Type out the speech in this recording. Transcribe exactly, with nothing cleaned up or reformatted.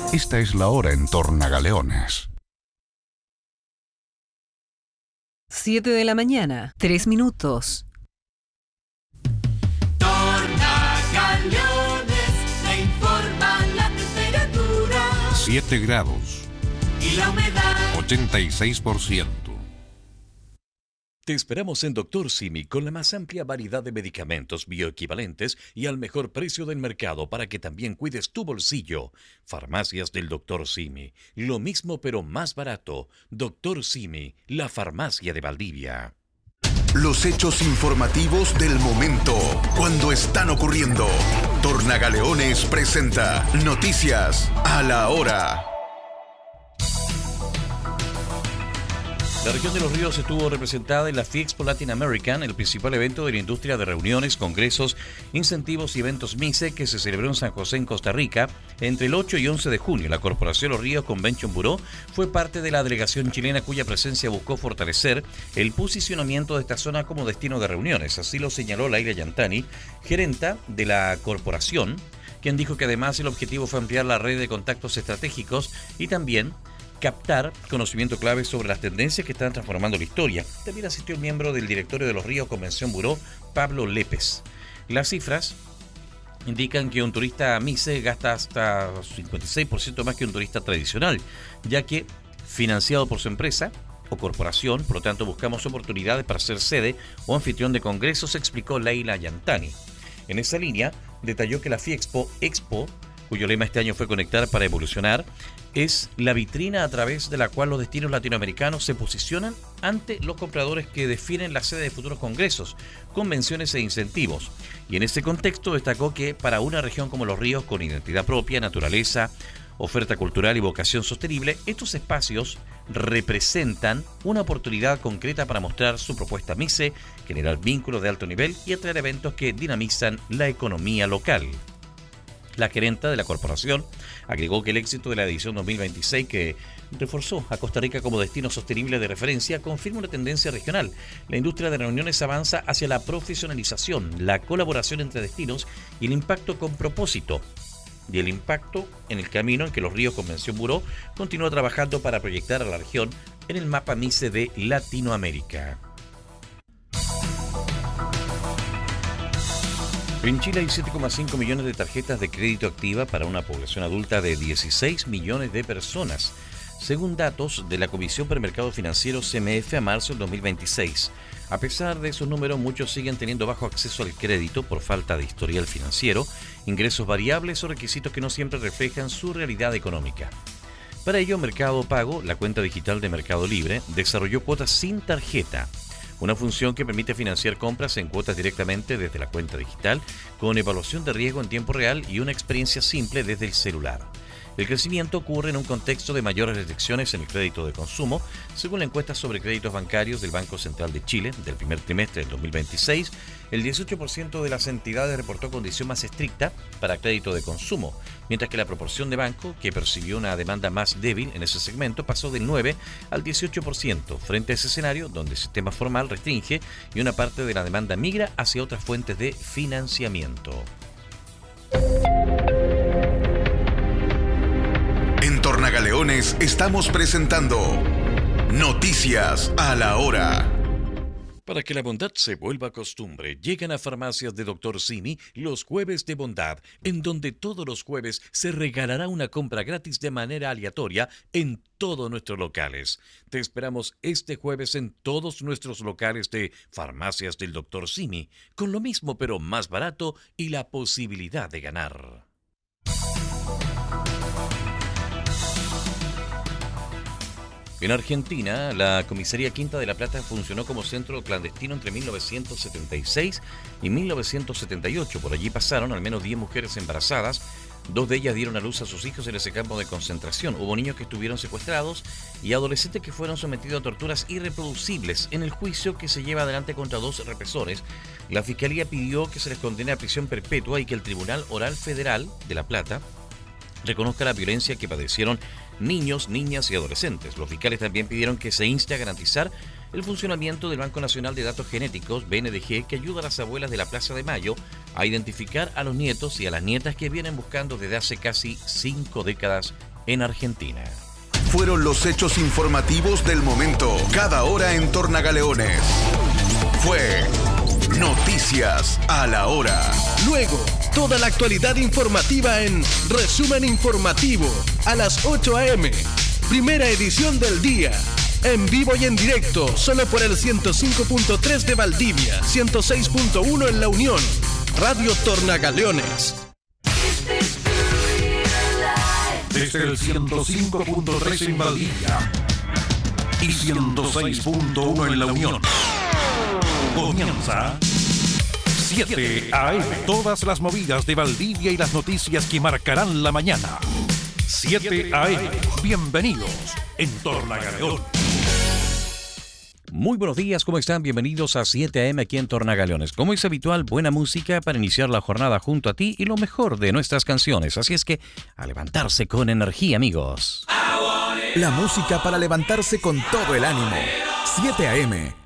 Esta es la hora en Tornagaleones. siete de la mañana, tres minutos. Tornagaleones, le informa la temperatura. siete grados. Y la humedad. ochenta y seis por ciento. Te esperamos en Doctor Simi con la más amplia variedad de medicamentos bioequivalentes y al mejor precio del mercado para que también cuides tu bolsillo. Farmacias del Doctor Simi. Lo mismo pero más barato. Doctor Simi, la farmacia de Valdivia. Los hechos informativos del momento, cuando están ocurriendo. Tornagaleones presenta Noticias a la Hora. La región de Los Ríos estuvo representada en la FIEXPO Latin American, el principal evento de la industria de reuniones, congresos, incentivos y eventos MICE que se celebró en San José, en Costa Rica, entre el ocho y once de junio. La Corporación Los Ríos Convention Bureau fue parte de la delegación chilena cuya presencia buscó fortalecer el posicionamiento de esta zona como destino de reuniones. Así lo señaló Laila Yantani, gerenta de la corporación, quien dijo que además el objetivo fue ampliar la red de contactos estratégicos y también captar conocimiento clave sobre las tendencias que están transformando la historia. También asistió el miembro del directorio de Los Ríos Convención Bureau, Pablo Lépez. Las cifras indican que un turista MICE gasta hasta cincuenta y seis por ciento más que un turista tradicional, ya que financiado por su empresa o corporación, por lo tanto buscamos oportunidades para ser sede o anfitrión de congresos, explicó Leila Yantani. En esa línea, detalló que la FIEXPO Expo, cuyo lema este año fue Conectar para Evolucionar, es la vitrina a través de la cual los destinos latinoamericanos se posicionan ante los compradores que definen la sede de futuros congresos, convenciones e incentivos. Y en ese contexto destacó que para una región como Los Ríos, con identidad propia, naturaleza, oferta cultural y vocación sostenible, estos espacios representan una oportunidad concreta para mostrar su propuesta MICE, generar vínculos de alto nivel y atraer eventos que dinamizan la economía local. La gerenta de la corporación agregó que el éxito de la edición dos mil veintiséis, que reforzó a Costa Rica como destino sostenible de referencia, confirma una tendencia regional. La industria de reuniones avanza hacia la profesionalización, la colaboración entre destinos y el impacto con propósito. Y el impacto en el camino en que Los Ríos Convención Bureau continúa trabajando para proyectar a la región en el mapa MICE de Latinoamérica. En Chile hay siete coma cinco millones de tarjetas de crédito activa para una población adulta de dieciséis millones de personas, según datos de la Comisión para el Mercado Financiero C M F a marzo del dos mil veintiséis. A pesar de esos números, muchos siguen teniendo bajo acceso al crédito por falta de historial financiero, ingresos variables o requisitos que no siempre reflejan su realidad económica. Para ello, Mercado Pago, la cuenta digital de Mercado Libre, desarrolló cuotas sin tarjeta, una función que permite financiar compras en cuotas directamente desde la cuenta digital, con evaluación de riesgo en tiempo real y una experiencia simple desde el celular. El crecimiento ocurre en un contexto de mayores restricciones en el crédito de consumo. Según la encuesta sobre créditos bancarios del Banco Central de Chile del primer trimestre del dos mil veintiséis, el dieciocho por ciento de las entidades reportó condición más estricta para crédito de consumo, mientras que la proporción de bancos que percibió una demanda más débil en ese segmento pasó del nueve al dieciocho por ciento, frente a ese escenario donde el sistema formal restringe y una parte de la demanda migra hacia otras fuentes de financiamiento. En Tornagaleones estamos presentando Noticias a la Hora. Para que la bondad se vuelva costumbre, llegan a Farmacias de Doctor Simi los Jueves de Bondad, en donde todos los jueves se regalará una compra gratis de manera aleatoria en todos nuestros locales. Te esperamos este jueves en todos nuestros locales de Farmacias del Doctor Simi, con lo mismo pero más barato y la posibilidad de ganar. En Argentina, la comisaría Quinta de la Plata funcionó como centro clandestino entre mil novecientos setenta y seis y mil novecientos setenta y ocho. Por allí pasaron al menos diez mujeres embarazadas. Dos de ellas dieron a luz a sus hijos en ese campo de concentración. Hubo niños que estuvieron secuestrados y adolescentes que fueron sometidos a torturas irreproducibles. En el juicio que se lleva adelante contra dos represores, la Fiscalía pidió que se les condene a prisión perpetua y que el Tribunal Oral Federal de La Plata reconozca la violencia que padecieron niños, niñas y adolescentes. Los fiscales también pidieron que se inste a garantizar el funcionamiento del Banco Nacional de Datos Genéticos, B N D G, que ayuda a las abuelas de la Plaza de Mayo a identificar a los nietos y a las nietas que vienen buscando desde hace casi cinco décadas en Argentina. Fueron los hechos informativos del momento, cada hora en Tornagaleones. Fue Noticias a la Hora. Luego, toda la actualidad informativa en Resumen Informativo a las ocho a eme. Primera edición del día. En vivo y en directo, solo por el ciento cinco punto tres de Valdivia, ciento seis punto uno en La Unión. Radio Tornagaleones. Desde el ciento cinco punto tres en Valdivia y ciento seis punto uno en La Unión. Comienza siete a eme. Todas las movidas de Valdivia y las noticias que marcarán la mañana. siete a eme. Bienvenidos en Tornagaleón. Muy buenos días, ¿cómo están? Bienvenidos a siete a eme aquí en Tornagaleones. Como es habitual, buena música para iniciar la jornada junto a ti y lo mejor de nuestras canciones. Así es que, a levantarse con energía, amigos. La música para levantarse con todo el ánimo. siete a eme.